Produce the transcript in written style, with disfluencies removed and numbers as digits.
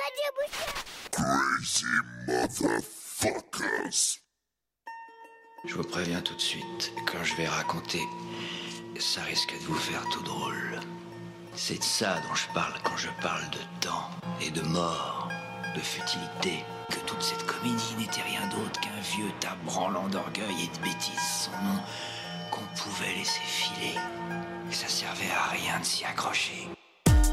Crazy motherfuckers. Je vous préviens tout de suite, quand je vais raconter, ça risque de vous faire tout drôle. C'est de ça dont je parle quand je parle de temps et de mort, de futilité, que toute cette comédie n'était rien d'autre qu'un vieux tas branlant d'orgueil et de bêtises sans nom qu'on pouvait laisser filer. Et ça servait à rien de s'y accrocher.